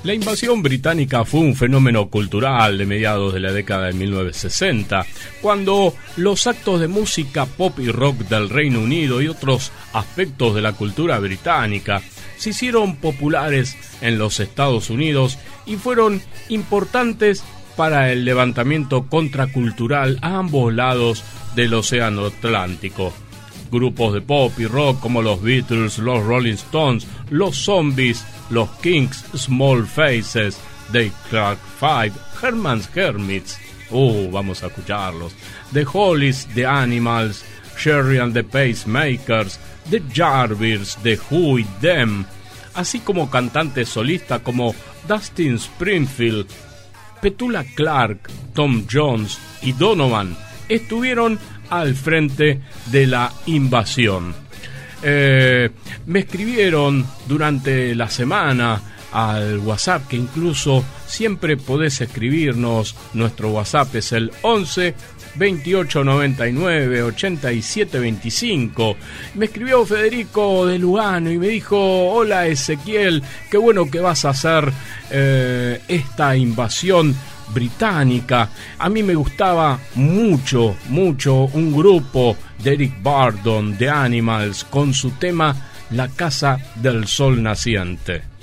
La invasión británica fue un fenómeno cultural de mediados de la década de 1960, cuando los actos de música pop y rock del Reino Unido y otros aspectos de la cultura británica se hicieron populares en los Estados Unidos y fueron importantes para el levantamiento contracultural a ambos lados del Océano Atlántico. Grupos de pop y rock como los Beatles, los Rolling Stones, los Zombies, los Kinks, Small Faces, The Clark Five, Herman's Hermits, vamos a escucharlos, The Hollies, The Animals, Sherry and the Pacemakers, The Yardbirds, The Who y Them, así como cantantes solistas como Dustin Springfield, Petula Clark, Tom Jones y Donovan estuvieron al frente de la invasión. Me escribieron durante la semana al WhatsApp, que incluso siempre podés escribirnos. Nuestro WhatsApp es el 11 28 99 87 25. Me escribió Federico de Lugano y me dijo: hola Ezequiel, qué bueno que vas a hacer esta invasión británica. A mí me gustaba mucho un grupo de Eric Burdon, The Animals, con su tema La Casa del Sol Naciente.